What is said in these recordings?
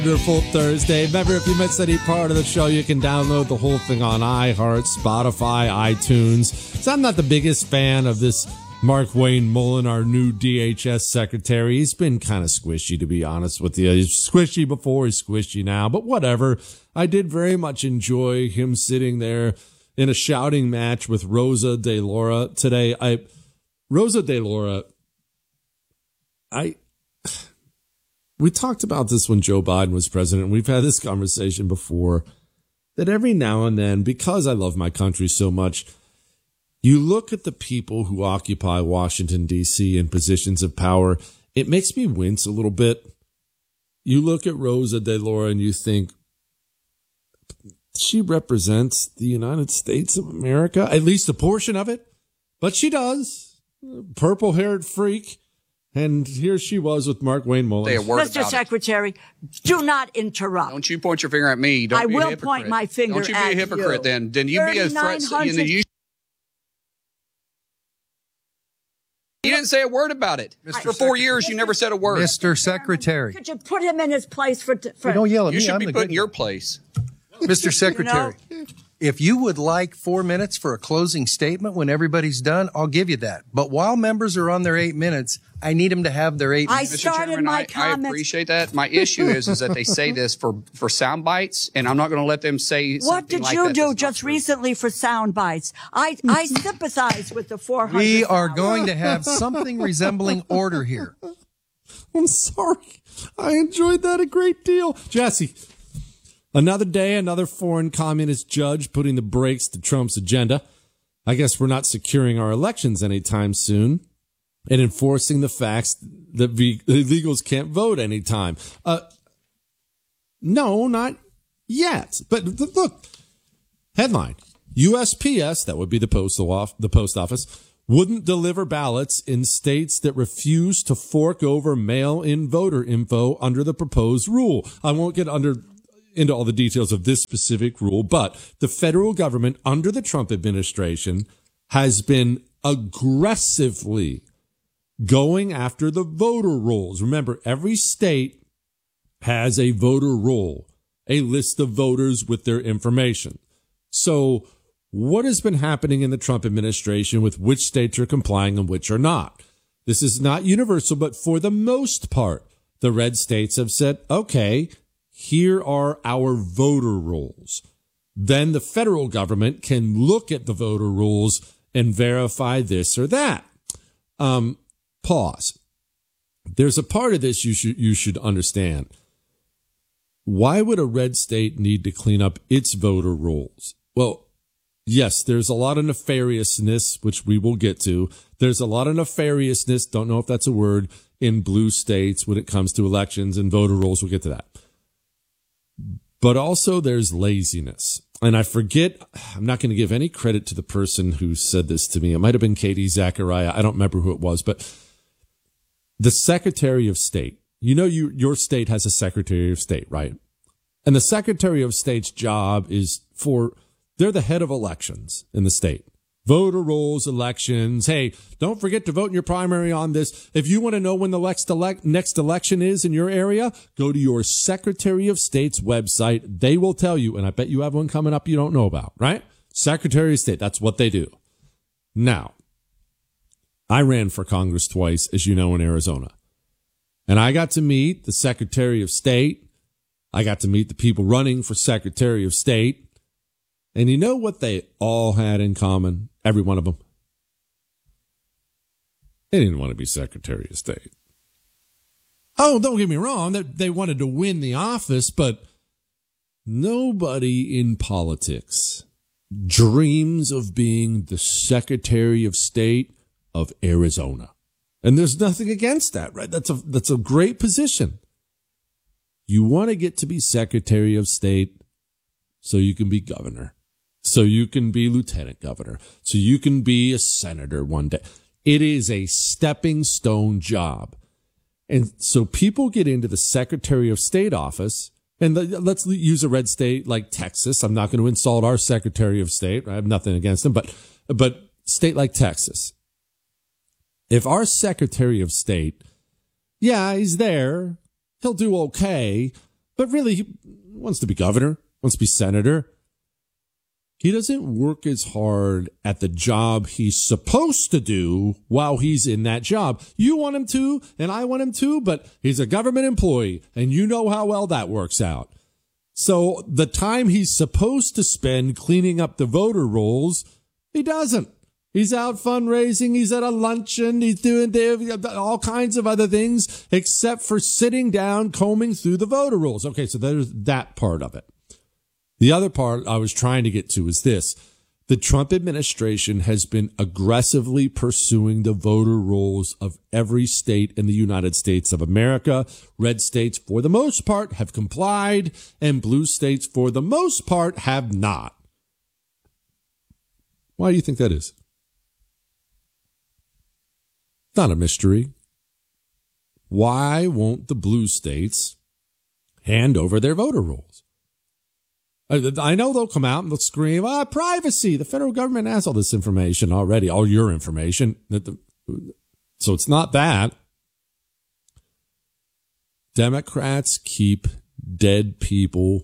Wonderful Thursday. Remember, if you missed any part of the show, you can download the whole thing on iHeart, Spotify, iTunes. So I'm not the biggest fan of this Mark Wayne Mullen, our new DHS secretary. He's been kind of squishy, to be honest with you. He's squishy before, he's squishy now, but whatever. I did very much enjoy him sitting there in a shouting match with Rosa DeLauro today. Rosa DeLauro, we talked about this when Joe Biden was president. We've had this conversation before, that every now and then, because I love my country so much, you look at the people who occupy Washington, D.C. in positions of power, it makes me wince a little bit. You look at Rosa DeLauro and you think, she represents the United States of America, at least a portion of it, but she does. Purple-haired freak. And here she was with Mark Wayne Mullen. Mr. Secretary, do not interrupt. Don't you point your finger at me. Don't be a hypocrite. I will point my finger at you. Don't you be a hypocrite then. Then you be a threat. You didn't say a word about it. For 4 years, you never said a word. Mr. Secretary. Could you put him in his place for don't yell at me. You should be put in your place. Mr. Secretary, if you would like 4 minutes for a closing statement when everybody's done, I'll give you that. But while members are on their 8 minutes, I need them to have their 8 minutes. I started my comments. I appreciate that. My issue is that they say this for sound bites, and I'm not going to let them say something What did like you that. do just recently for sound bites? I sympathize with the 400. We are going to have something resembling order here. I'm sorry. I enjoyed that a great deal. Jesse. Another day, another foreign communist judge putting the brakes to Trump's agenda. I guess we're not securing our elections anytime soon and enforcing the facts that illegals can't vote anytime. No, not yet. But look, headline, USPS, that would be the post office, wouldn't deliver ballots in states that refuse to fork over mail-in voter info under the proposed rule. I won't get into all the details of this specific rule, but the federal government under the Trump administration has been aggressively going after the voter rolls. Remember, every state has a voter roll, a list of voters with their information. So what has been happening in the Trump administration with which states are complying and which are not? This is not universal, but for the most part, the red states have said, okay, here are our voter rolls. Then the federal government can look at the voter rolls and verify this or that. Pause. There's a part of this you should understand. Why would a red state need to clean up its voter rolls? Well, yes, there's a lot of nefariousness, which we will get to. There's a lot of nefariousness, don't know if that's a word, in blue states when it comes to elections and voter rolls. We'll get to that. But also there's laziness. And I forget, I'm not going to give any credit to the person who said this to me. It might have been Katie Zachariah. I don't remember who it was, but the Secretary of State, you know, your state has a Secretary of State, right? And the Secretary of State's job is they're the head of elections in the state. Voter rolls, elections. Hey, don't forget to vote in your primary on this. If you want to know when the next election is in your area, go to your Secretary of State's website. They will tell you, and I bet you have one coming up you don't know about, right? Secretary of State, that's what they do. Now, I ran for Congress twice, as you know, in Arizona. And I got to meet the Secretary of State. I got to meet the people running for Secretary of State. And you know what they all had in common? Every one of them. They didn't want to be Secretary of State. Oh, don't get me wrong. They wanted to win the office, but nobody in politics dreams of being the Secretary of State of Arizona. And there's nothing against that, right? That's a great position. You want to get to be Secretary of State so you can be governor. So you can be lieutenant governor. So you can be a senator one day. It is a stepping stone job. And so people get into the Secretary of State office, and let's use a red state like Texas. I'm not going to insult our Secretary of State. I have nothing against him, but state like Texas. If our Secretary of State, yeah, he's there, he'll do okay, but really he wants to be governor, wants to be senator. He doesn't work as hard at the job he's supposed to do while he's in that job. You want him to, and I want him to, but he's a government employee, and you know how well that works out. So the time he's supposed to spend cleaning up the voter rolls, he doesn't. He's out fundraising. He's at a luncheon. He's doing all kinds of other things except for sitting down, combing through the voter rolls. Okay, so there's that part of it. The other part I was trying to get to is this. The Trump administration has been aggressively pursuing the voter rolls of every state in the United States of America. Red states, for the most part, have complied, and blue states, for the most part, have not. Why do you think that is? Not a mystery. Why won't the blue states hand over their voter rolls? I know they'll come out and they'll scream, privacy. The federal government has all this information already, all your information. So it's not that. Democrats keep dead people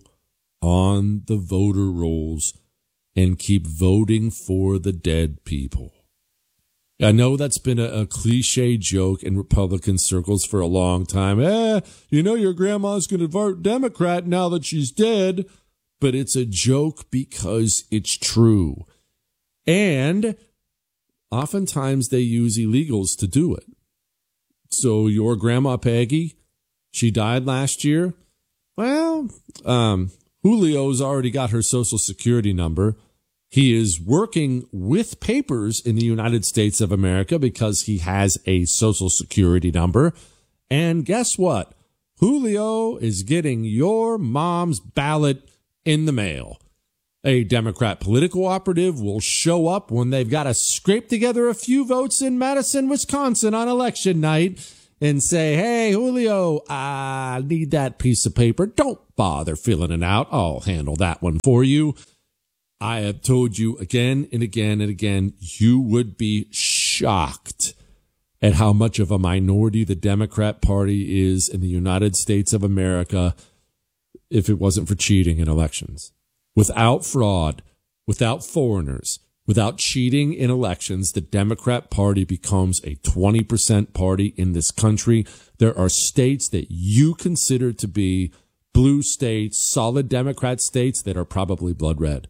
on the voter rolls and keep voting for the dead people. I know that's been a cliche joke in Republican circles for a long time. Your grandma's going to vote Democrat now that she's dead. But it's a joke because it's true. And oftentimes they use illegals to do it. So your grandma Peggy, she died last year. Well, Julio's already got her Social Security number. He is working with papers in the United States of America because he has a Social Security number. And guess what? Julio is getting your mom's ballot in the mail. A Democrat political operative will show up when they've got to scrape together a few votes in Madison, Wisconsin on election night and say, hey, Julio, I need that piece of paper. Don't bother filling it out. I'll handle that one for you. I have told you again and again and again, you would be shocked at how much of a minority the Democrat Party is in the United States of America if it wasn't for cheating in elections. Without fraud, without foreigners, without cheating in elections, the Democrat Party becomes a 20% party in this country. There are states that you consider to be blue states, solid Democrat states that are probably blood red.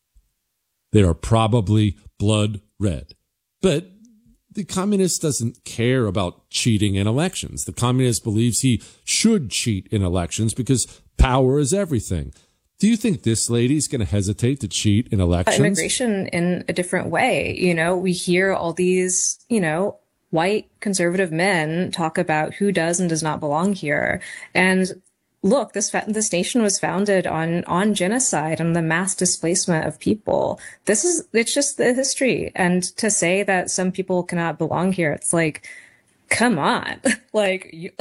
They are probably blood red. But the communist doesn't care about cheating in elections. The communist believes he should cheat in elections because power is everything. Do you think this lady's going to hesitate to cheat in elections? Immigration in a different way. We hear all these, white conservative men talk about who does and does not belong here. And look, this nation was founded on genocide and the mass displacement of people. It's just the history. And to say that some people cannot belong here, it's like, come on. You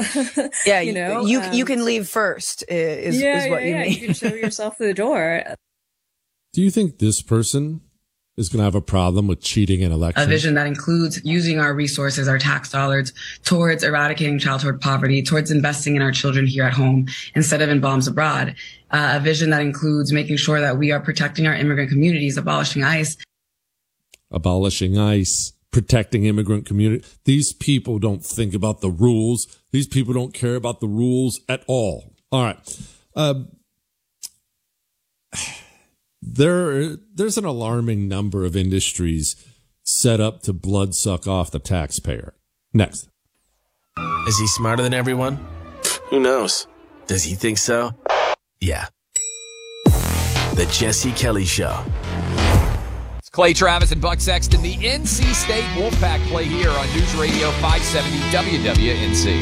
can leave first is what you mean. You can show yourself the door. Do you think this person is going to have a problem with cheating in elections? A vision that includes using our resources, our tax dollars, towards eradicating childhood poverty, towards investing in our children here at home instead of in bombs abroad. A vision that includes making sure that we are protecting our immigrant communities, abolishing ICE. Protecting immigrant community. These people don't think about the rules. These people don't care about the rules at all. All right. There's an alarming number of industries set up to blood suck off the taxpayer. Next. Is he smarter than everyone? Who knows? Does he think so? Yeah. The Jesse Kelly Show. Clay Travis and Buck Sexton, the NC State Wolfpack play here on News Radio 570 WWNC.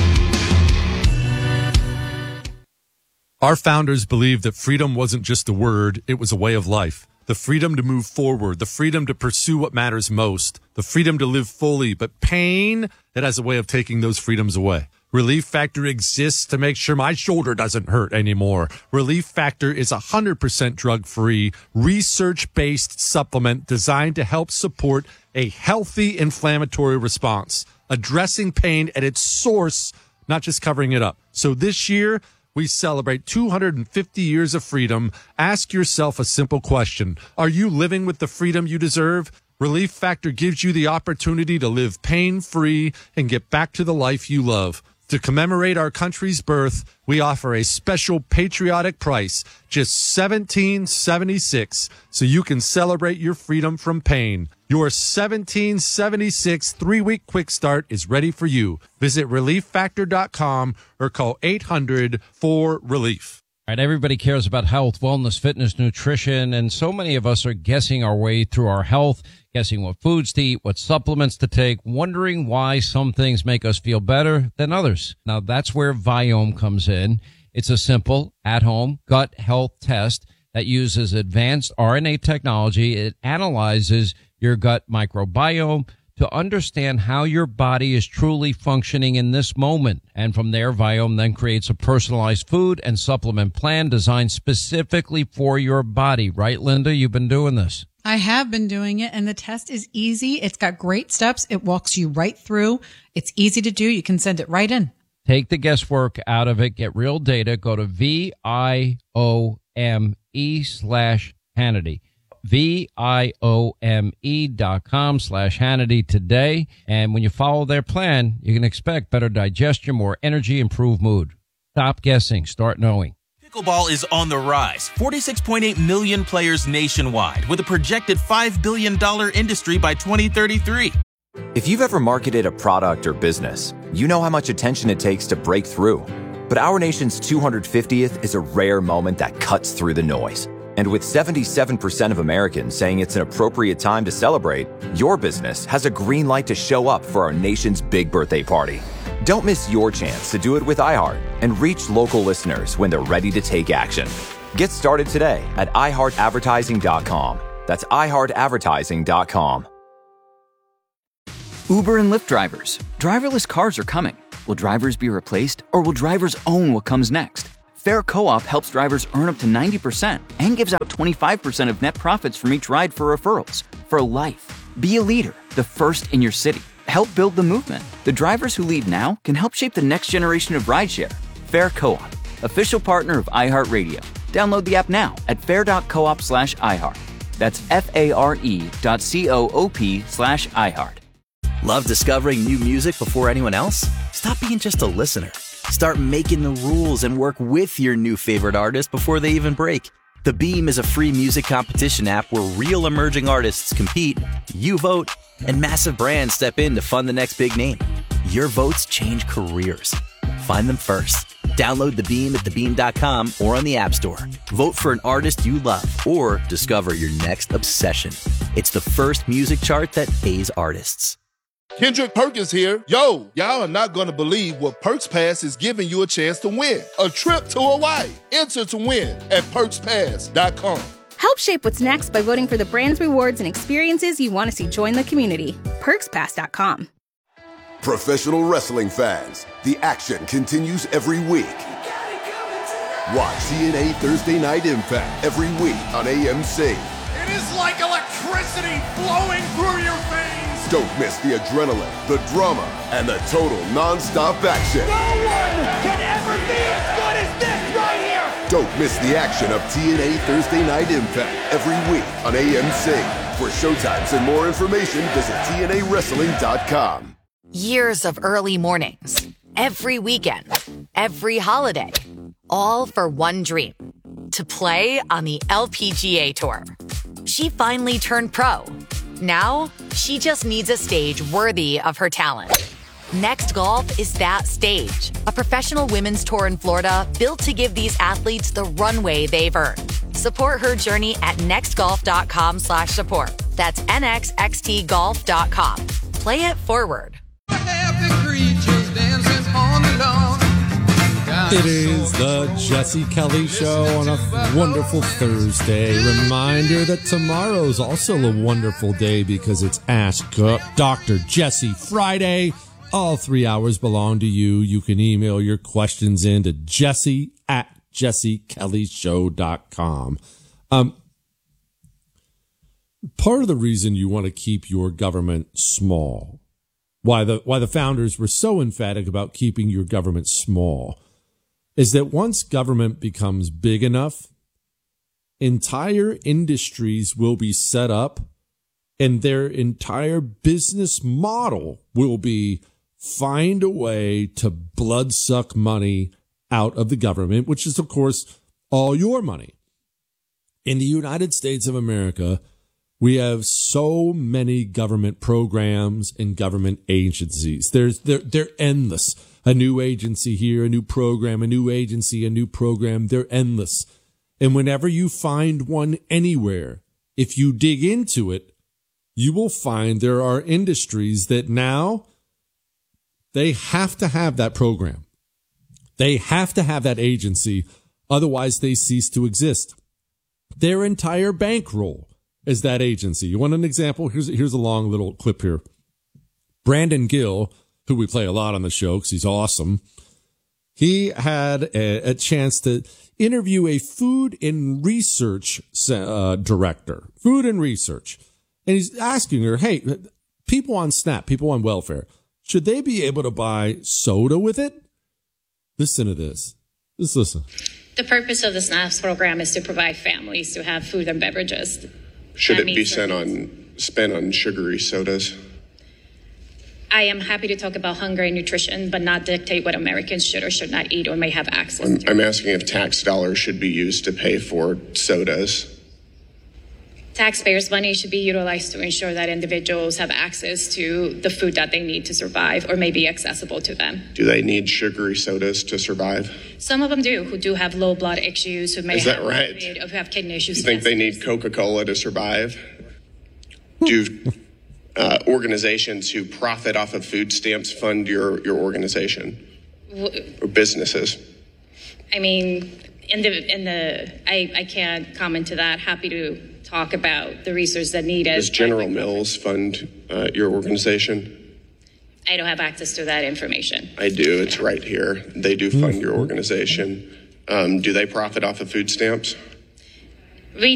Our founders believed that freedom wasn't just a word, it was a way of life. The freedom to move forward, the freedom to pursue what matters most, the freedom to live fully, but pain, it has a way of taking those freedoms away. Relief Factor exists to make sure my shoulder doesn't hurt anymore. Relief Factor is 100% drug-free, research-based supplement designed to help support a healthy inflammatory response, addressing pain at its source, not just covering it up. So this year, we celebrate 250 years of freedom. Ask yourself a simple question. Are you living with the freedom you deserve? Relief Factor gives you the opportunity to live pain-free and get back to the life you love. To commemorate our country's birth, we offer a special patriotic price, just $17.76, so you can celebrate your freedom from pain. Your $17.76 3-week quick start is ready for you. Visit relieffactor.com or call 800-4RELIEF. All right, everybody cares about health, wellness, fitness, nutrition, and so many of us are guessing our way through our health, guessing what foods to eat, what supplements to take, wondering why some things make us feel better than others. Now, that's where Viome comes in. It's a simple, at-home gut health test that uses advanced RNA technology. It analyzes your gut microbiome to understand how your body is truly functioning in this moment. And from there, Viome then creates a personalized food and supplement plan designed specifically for your body. Right, Linda? You've been doing this. I have been doing it, and the test is easy. It's got great steps. It walks you right through. It's easy to do. You can send it right in. Take the guesswork out of it. Get real data. Go to VIOME/Hannity. VIOME.com/Hannity today. And when you follow their plan, you can expect better digestion, more energy, improved mood. Stop guessing. Start knowing. Pickleball is on the rise. 46.8 million players nationwide with a projected $5 billion industry by 2033. If you've ever marketed a product or business, you know how much attention it takes to break through. But our nation's 250th is a rare moment that cuts through the noise. And with 77% of Americans saying it's an appropriate time to celebrate, your business has a green light to show up for our nation's big birthday party. Don't miss your chance to do it with iHeart and reach local listeners when they're ready to take action. Get started today at iHeartAdvertising.com. That's iHeartAdvertising.com. Uber and Lyft drivers. Driverless cars are coming. Will drivers be replaced, or will drivers own what comes next? Fair Co-op helps drivers earn up to 90% and gives out 25% of net profits from each ride for referrals. For life. Be a leader, the first in your city. Help build the movement. The drivers who lead now can help shape the next generation of rideshare. Fair Co-op, official partner of iHeartRadio. Download the app now at fair.coop/iHeart. That's FARE.coop/iHeart. Love discovering new music before anyone else? Stop being just a listener. Start making the rules and work with your new favorite artist before they even break. The Beam is a free music competition app where real emerging artists compete, you vote, and massive brands step in to fund the next big name. Your votes change careers. Find them first. Download The Beam at thebeam.com or on the App Store. Vote for an artist you love or discover your next obsession. It's the first music chart that pays artists. Kendrick Perkins here. Yo, y'all are not going to believe what Perks Pass is giving you a chance to win. A trip to Hawaii. Enter to win at PerksPass.com. Help shape what's next by voting for the brands, rewards, and experiences you want to see join the community. PerksPass.com. Professional wrestling fans, the action continues every week. Watch TNA Thursday Night Impact every week on AMC. It is like electricity flowing through your veins. Don't miss the adrenaline, the drama, and the total non-stop action. No one can ever be as good as this right here. Don't miss the action of TNA Thursday Night Impact every week on AMC. For showtimes and more information, visit TNAWrestling.com. Years of early mornings, every weekend, every holiday, all for one dream, to play on the LPGA Tour. She finally turned pro. Now, she just needs a stage worthy of her talent. Next Golf is that stage, a professional women's tour in Florida built to give these athletes the runway they've earned. Support her journey at nextgolf.com/support. That's nxxtgolf.com. Play it forward. It is the Jesse Kelly Show on a wonderful Thursday. Reminder that tomorrow's also a wonderful day because it's Ask Dr. Jesse Friday. All 3 hours belong to you. You can email your questions in to jesse@jessekellyshow.com. Part of the reason you want to keep your government small, why the founders were so emphatic about keeping your government small, is that once government becomes big enough, entire industries will be set up and their entire business model will be find a way to bloodsuck money out of the government, which is, of course, all your money. In the United States of America, we have so many government programs and government agencies. They're endless. A new agency here, a new program, a new agency, a new program. They're endless. And whenever you find one anywhere, if you dig into it, you will find there are industries that now they have to have that program. They have to have that agency. Otherwise, they cease to exist. Their entire bankroll is that agency. You want an example? Here's a long little clip here. Brandon Gill, who we play a lot on the show because he's awesome, he had a chance to interview a food and research director, food and research. And he's asking her, hey, people on SNAP, people on welfare, should they be able to buy soda with it? Listen to this. Just listen. The purpose of the SNAP program is to provide families to have food and beverages. Should it be spent on sugary sodas? I am happy to talk about hunger and nutrition, but not dictate what Americans should or should not eat or may have access to. I'm asking if tax dollars should be used to pay for sodas. Taxpayers' money should be utilized to ensure that individuals have access to the food that they need to survive or may be accessible to them. Do they need sugary sodas to survive? Some of them do, who do have low blood issues, who may have kidney issues. You think they need Coca-Cola to survive? Do organizations who profit off of food stamps fund your organization or businesses? I mean, I can't comment to that. Happy to talk about the research that needed. Does General Mills fund your organization? I don't have access to that information. I do. It's right here. They do fund your organization. Do they profit off of food stamps?